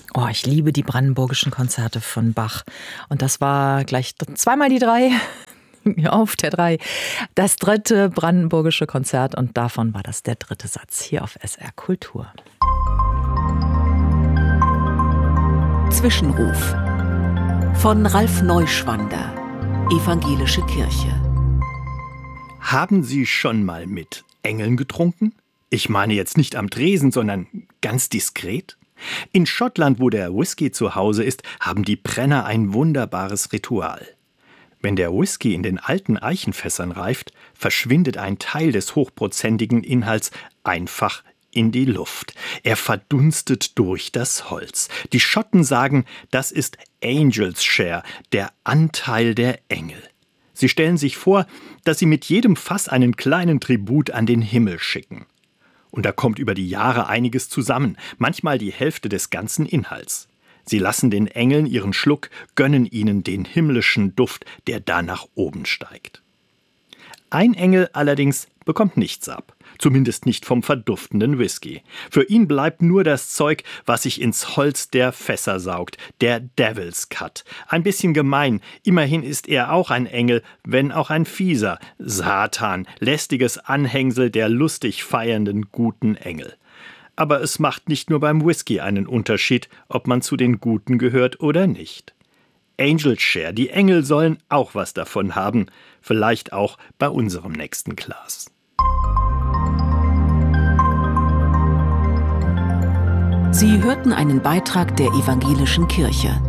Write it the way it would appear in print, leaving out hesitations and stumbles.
Oh, ich liebe die brandenburgischen Konzerte von Bach. Und das war gleich zweimal die 3 auf der 3. Das 3. brandenburgische Konzert und davon war das der 3. Satz hier auf SR Kultur. Zwischenruf von Ralf Neuschwander, Evangelische Kirche. Haben Sie schon mal mit Engeln getrunken? Ich meine jetzt nicht am Tresen, sondern ganz diskret. In Schottland, wo der Whisky zu Hause ist, haben die Brenner ein wunderbares Ritual. Wenn der Whisky in den alten Eichenfässern reift, verschwindet ein Teil des hochprozentigen Inhalts einfach in die Luft. Er verdunstet durch das Holz. Die Schotten sagen, das ist Angels Share, der Anteil der Engel. Sie stellen sich vor, dass sie mit jedem Fass einen kleinen Tribut an den Himmel schicken. Und da kommt über die Jahre einiges zusammen, manchmal die Hälfte des ganzen Inhalts. Sie lassen den Engeln ihren Schluck, gönnen ihnen den himmlischen Duft, der da nach oben steigt. Ein Engel allerdings bekommt nichts ab, zumindest nicht vom verduftenden Whisky. Für ihn bleibt nur das Zeug, was sich ins Holz der Fässer saugt, der Devil's Cut. Ein bisschen gemein, immerhin ist er auch ein Engel, wenn auch ein fieser, Satan, lästiges Anhängsel der lustig feiernden guten Engel. Aber es macht nicht nur beim Whisky einen Unterschied, ob man zu den Guten gehört oder nicht. Angels Share, die Engel sollen auch was davon haben, vielleicht auch bei unserem nächsten Glas. Sie hörten einen Beitrag der Evangelischen Kirche.